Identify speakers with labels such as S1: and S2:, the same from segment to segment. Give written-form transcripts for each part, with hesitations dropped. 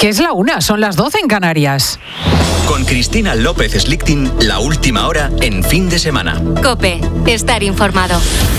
S1: Que es la 1, son las 12 en Canarias.
S2: Con Cristina López Slichting, la última hora en Fin de Semana.
S3: COPE, estar informado.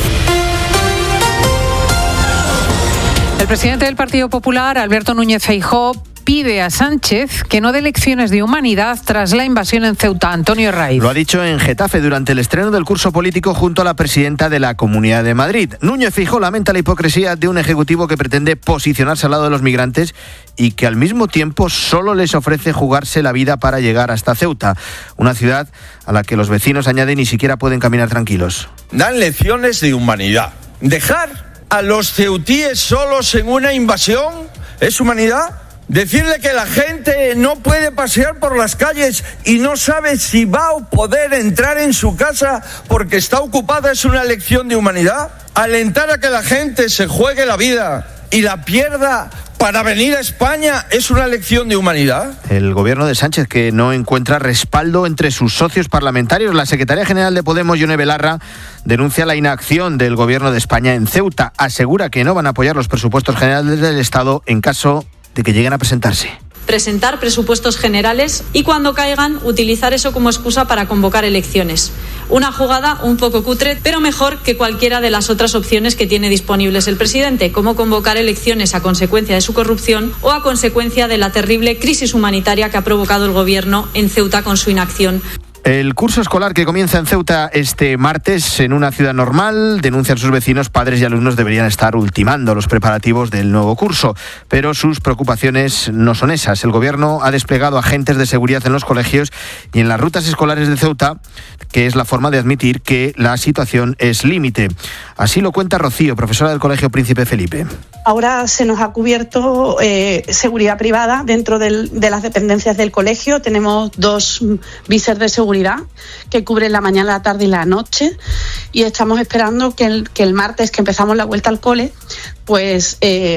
S1: El presidente del Partido Popular, Alberto Núñez Feijóo, pide a Sánchez que no dé lecciones de humanidad tras la invasión en Ceuta. Antonio Herraiz.
S4: Lo ha dicho en Getafe durante el estreno del curso político junto a la presidenta de la Comunidad de Madrid. Núñez Feijóo lamenta la hipocresía de un ejecutivo que pretende posicionarse al lado de los migrantes y que al mismo tiempo solo les ofrece jugarse la vida para llegar hasta Ceuta, una ciudad a la que los vecinos, añaden, ni siquiera pueden caminar tranquilos.
S5: Dan lecciones de humanidad. ¿Dejar a los ceutíes solos en una invasión es humanidad? Decirle que la gente no puede pasear por las calles y no sabe si va a poder entrar en su casa porque está ocupada es una lección de humanidad. Alentar a que la gente se juegue la vida y la pierda para venir a España es una lección de humanidad.
S4: El gobierno de Sánchez, que no encuentra respaldo entre sus socios parlamentarios. La secretaria general de Podemos, Yone Belarra, denuncia la inacción del gobierno de España en Ceuta. Asegura que no van a apoyar los presupuestos generales del Estado en caso de que lleguen a presentarse.
S6: Presentar presupuestos generales y cuando caigan utilizar eso como excusa para convocar elecciones. Una jugada un poco cutre, pero mejor que cualquiera de las otras opciones que tiene disponibles el presidente, como convocar elecciones a consecuencia de su corrupción o a consecuencia de la terrible crisis humanitaria que ha provocado el gobierno en Ceuta con su inacción.
S4: El curso escolar que comienza en Ceuta este martes en una ciudad normal, denuncian sus vecinos, padres y alumnos deberían estar ultimando los preparativos del nuevo curso, pero sus preocupaciones no son esas. El gobierno ha desplegado agentes de seguridad en los colegios y en las rutas escolares de Ceuta, que es la forma de admitir que la situación es límite. Así lo cuenta Rocío, profesora del Colegio Príncipe Felipe.
S7: Ahora se nos ha cubierto seguridad privada dentro de las dependencias del colegio. Tenemos 2 visers de seguridad que cubren la mañana, la tarde y la noche, y estamos esperando que el martes, que empezamos la vuelta al cole, pues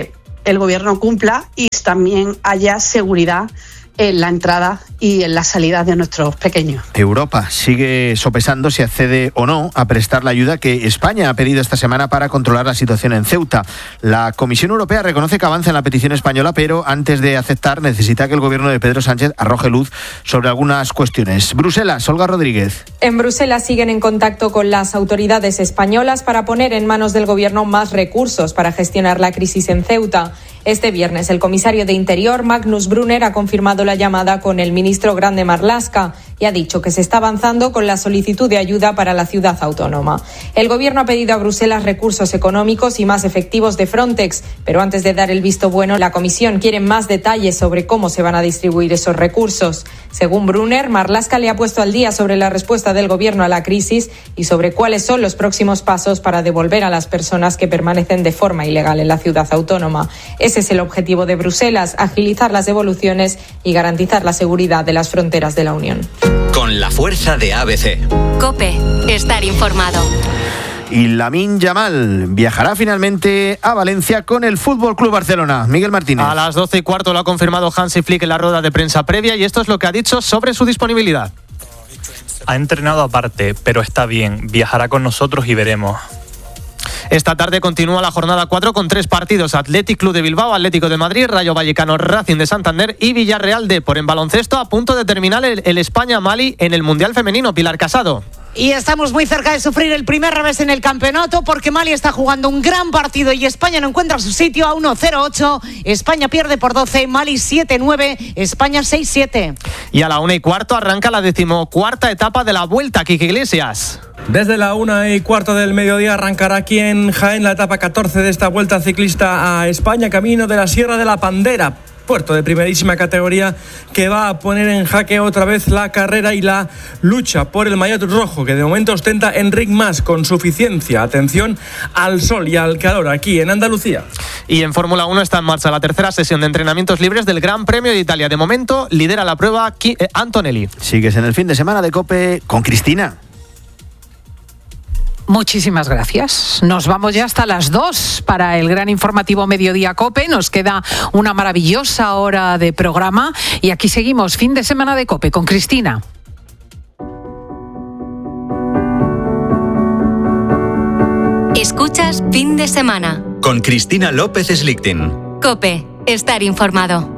S7: el gobierno cumpla y también haya seguridad en la entrada y en la salida de nuestros pequeños.
S4: Europa sigue sopesando si accede o no a prestar la ayuda que España ha pedido esta semana para controlar la situación en Ceuta. La Comisión Europea reconoce que avanza en la petición española, pero antes de aceptar necesita que el gobierno de Pedro Sánchez arroje luz sobre algunas cuestiones. Bruselas, Olga Rodríguez.
S8: En Bruselas siguen en contacto con las autoridades españolas para poner en manos del gobierno más recursos para gestionar la crisis en Ceuta. Este viernes, el comisario de Interior, Magnus Brunner, ha confirmado la llamada con el ministro Grande Marlaska y ha dicho que se está avanzando con la solicitud de ayuda para la ciudad autónoma. El gobierno ha pedido a Bruselas recursos económicos y más efectivos de Frontex, pero antes de dar el visto bueno, la Comisión quiere más detalles sobre cómo se van a distribuir esos recursos. Según Brunner, Marlaska le ha puesto al día sobre la respuesta del gobierno a la crisis y sobre cuáles son los próximos pasos para devolver a las personas que permanecen de forma ilegal en la ciudad autónoma. Ese es el objetivo de Bruselas, agilizar las devoluciones y garantizar la seguridad de las fronteras de la Unión.
S2: Con la fuerza de ABC.
S3: COPE, estar informado.
S4: Y Lamine Yamal viajará finalmente a Valencia con el FC Barcelona. Miguel Martínez.
S9: A las 12:15 lo ha confirmado Hansi Flick en la rueda de prensa previa y esto es lo que ha dicho sobre su disponibilidad.
S10: Ha entrenado aparte, pero está bien. Viajará con nosotros y veremos.
S9: Esta tarde continúa la jornada 4 con 3 partidos: Athletic Club de Bilbao, Atlético de Madrid, Rayo Vallecano, Racing de Santander y Villarreal Depor. En baloncesto, a punto de terminar el España-Mali en el Mundial Femenino. Pilar Casado.
S11: Y estamos muy cerca de sufrir el primer revés en el campeonato porque Mali está jugando un gran partido y España no encuentra su sitio. A 1-0-8, España pierde por 12, Mali 7-9, España 6-7.
S9: Y a la 1:15 arranca la 14ª etapa de la Vuelta. Quique Iglesias.
S12: Desde la 1:15 del mediodía arrancará aquí en Jaén la etapa 14 de esta Vuelta Ciclista a España, camino de la Sierra de la Pandera. Puerto de primerísima categoría que va a poner en jaque otra vez la carrera y la lucha por el maillot rojo que de momento ostenta Enric Mas con suficiencia. Atención al sol y al calor aquí en Andalucía.
S9: Y en Fórmula 1 está en marcha la tercera sesión de entrenamientos libres del Gran Premio de Italia. De momento lidera la prueba Antonelli.
S4: Sigues en el fin de semana de COPE con Cristina.
S1: Muchísimas gracias. Nos vamos ya hasta las 2 para el gran informativo Mediodía COPE. Nos queda una maravillosa hora de programa y aquí seguimos, fin de semana de COPE con Cristina.
S3: Escuchas Fin de Semana
S2: con Cristina López Slichting.
S3: COPE, estar informado.